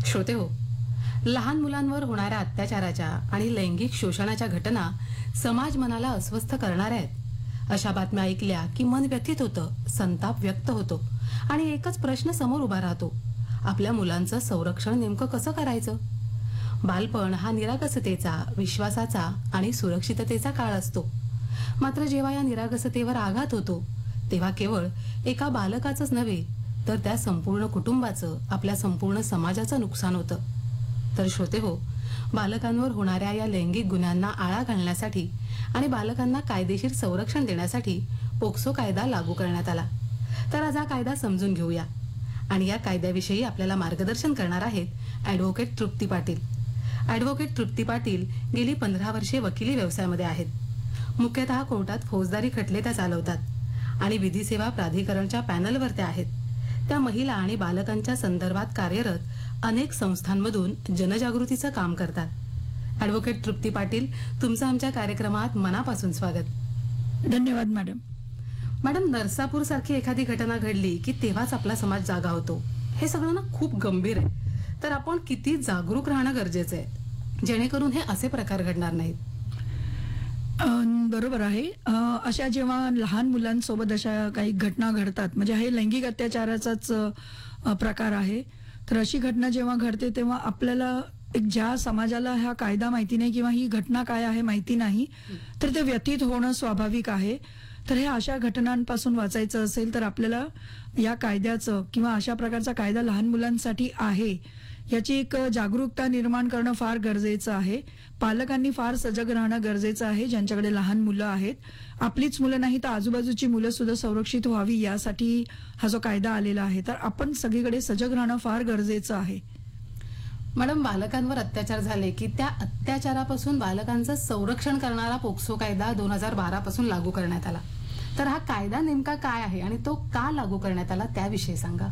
श्रोते हो, लहान मुलांवर होणाऱ्या अत्याचाराच्या आणि लैंगिक शोषणाच्या घटना समाज मनाला अस्वस्थ करणाऱ्या आहेत. अशा बातम्या ऐकल्या की मन व्यथित होतं, संताप व्यक्त होतो आणि एकच प्रश्न समोर उभा राहतो, आपल्या मुलांचं संरक्षण नेमकं कसं करायचं. बालपण हा निरागसतेचा, विश्वासाचा आणि सुरक्षिततेचा काळ असतो. मात्र जेव्हा या निरागसतेवर आघात होतो तेव्हा केवळ एका बालकाचंच नव्हे तर त्या संपूर्ण कुटुंबाचं, आपल्या संपूर्ण समाजाचं नुकसान होतं. तर श्रोते हो, बालकांवर होणाऱ्या या लैंगिक गुन्ह्यांना आळा घालण्यासाठी आणि बालकांना कायदेशीर संरक्षण देण्यासाठी पोक्सो कायदा लागू करण्यात आला. तर आज हा कायदा समजून घेऊया आणि या कायद्याविषयी आपल्याला मार्गदर्शन करणार आहेत ॲडव्होकेट तृप्ती पाटील. ॲडव्होकेट तृप्ती पाटील गेली 15 वर्षे वकिली व्यवसायामध्ये आहेत. मुख्यतः कोर्टात फौजदारी खटले त्या चालवतात आणि विधी सेवा प्राधिकरणच्या पॅनलवर त्या आहेत. त्या महिला आणि बालकांच्या संदर्भात कार्यरत अनेक संस्थांमधून जनजागृतीचं काम करतात. ॲडव्होकेट तृप्ती पाटील, तुमचं आमच्या कार्यक्रमात मनापासून स्वागत. धन्यवाद मॅडम. मॅडम, नरसापूर सारखी एखादी घटना घडली की तेव्हाच आपला समाज जागा होतो. हे सगळं ना खूप गंभीर आहे. तर आपण किती जागरूक राहणं गरजेचं आहे जेणेकरून हे असे प्रकार घडणार नाहीत. बरोबर आहे. अशा जेव्हा लहान मुलांसोबत अशा काही घटना घडतात, म्हणजे हे लैंगिक अत्याचाराचाच प्रकार आहे. तर अशी घटना जेव्हा घडते तेव्हा आपल्याला एक ज्या समाजाला हा कायदा माहिती नाही किंवा ही घटना काय आहे माहिती नाही, तर ते व्यथित होणं स्वाभाविक आहे. तर हे अशा घटनांपासून वाचायचं असेल तर आपल्याला या कायद्याचं किंवा अशा प्रकारचा कायदा लहान मुलांसाठी आहे याची एक जागरूकता निर्माण करणं फार गरजेचं आहे. पालकांनी फार सजग राहणं गरजेचं आहे. ज्यांच्याकडे लहान मुलं आहेत, आपलीच मुलं नाही तर आजूबाजूची मुलं सुद्धा संरक्षित व्हावी यासाठी हा जो कायदा आलेला आहे. तर आपण सगळीकडे सजग राहणं फार गरजेचं आहे. मॅडम, बालकांवर अत्याचार झाले की त्या अत्याचारापासून बालकांचं संरक्षण करणारा पोक्सो कायदा 2012 पासून लागू करण्यात आला. तर हा कायदा नेमका काय आहे आणि तो का लागू करण्यात आला त्याविषयी सांगा.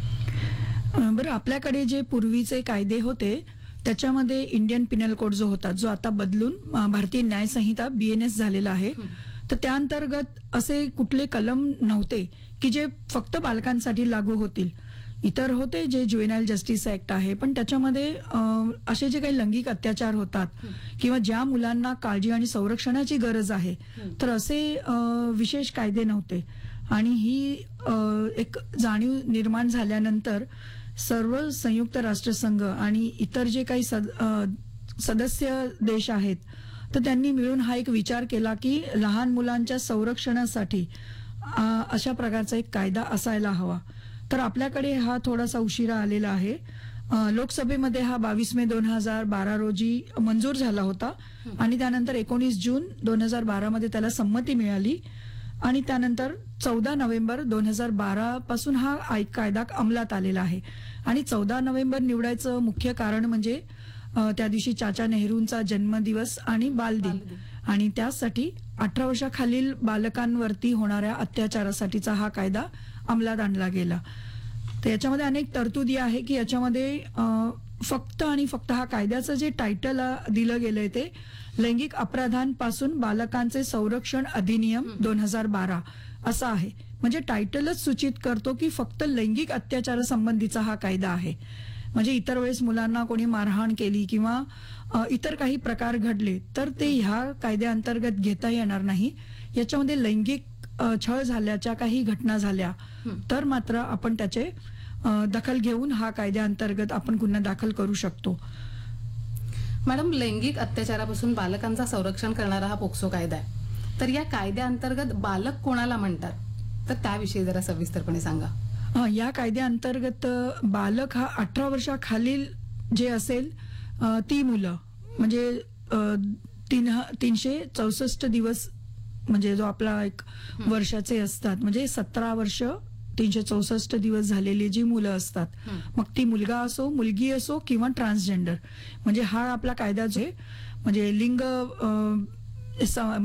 बरं, आपल्याकडे जे पूर्वीचे कायदे होते त्याच्यामध्ये इंडियन पिनल कोड जो होता, जो आता बदलून भारतीय न्याय संहिता BNS झालेला आहे, तर त्या अंतर्गत असे कुठले कलम नव्हते की जे फक्त बालकांसाठी लागू होतील. इतर होते जे ज्युएनाइल जस्टिस ऍक्ट आहे, पण त्याच्यामध्ये असे जे काही लैंगिक अत्याचार होतात किंवा ज्या मुलांना काळजी आणि संरक्षणाची गरज आहे, तर असे विशेष कायदे नव्हते. आणि ही एक जाणीव निर्माण झाल्यानंतर सर्व संयुक्त राष्ट्रसंघ आणि इतर जे काही सदस्य देश आहेत, तर त्यांनी मिळून हा एक विचार केला की लहान मुलांच्या संरक्षणासाठी अशा प्रकारचा एक कायदा असायला हवा. तर आपल्याकडे हा थोडासा उशिरा आलेला आहे. लोकसभेमध्ये हा 22 मे 2012 रोजी मंजूर झाला होता आणि त्यानंतर 19 जून 2012 मध्ये त्याला संमती मिळाली आणि त्यानंतर 14 नोव्हेंबर 2012 पासून हा कायदा अंमलात आलेला आहे. आणि 14 नोव्हेंबर निवडायचं मुख्य कारण म्हणजे त्या दिवशी चाचा नेहरूंचा जन्मदिवस आणि बालदिन, आणि त्यासाठी 18 वर्षाखालील बालकांवरती होणाऱ्या अत्याचारासाठीचा हा कायदा अंमलात आणला गेला. तर याच्यामध्ये अनेक तरतुदी आहे की याच्यामध्ये फक्त आणि फक्त हा कायद्याचं जे टायटल दिलं गेलंय ते लैंगिक अपराधांपासून बालकांचे संरक्षण अधिनियम 2012 असं आहे. म्हणजे टायटलच सूचित करतो की फक्त लैंगिक अत्याचारासंबंधीचा हा कायदा आहे. म्हणजे इतर वेळेस मुलांना कोणी मारहाण केली किंवा इतर काही प्रकार घडले तर ते ह्या कायद्याअंतर्गत घेता येणार नाही. याच्यामध्ये लैंगिक छळ झाल्याच्या काही घटना झाल्या तर मात्र आपण त्याचे दखल घेऊन हा कायद्याअंतर्गत आपण गुन्हा दाखल करू शकतो. मॅडम, लैंगिक अत्याचारापासून बालकांचं संरक्षण करणारा हा पोक्सो कायदा आहे. तर या कायद्याअंतर्गत बालक कोणाला म्हणतात, तर त्याविषयी जरा सविस्तरपणे सांगा. या कायद्याअंतर्गत बालक हा 18 वर्षाखालील जे असेल ती मुलं, म्हणजे 364 दिवस म्हणजे जो आपला एक वर्षाचे असतात, म्हणजे 17 वर्ष 364 दिवस झालेली जी मुलं असतात, मग ती मुलगा असो, मुलगी असो किंवा ट्रान्सजेंडर, म्हणजे हा आपला कायदा जो म्हणजे लिंग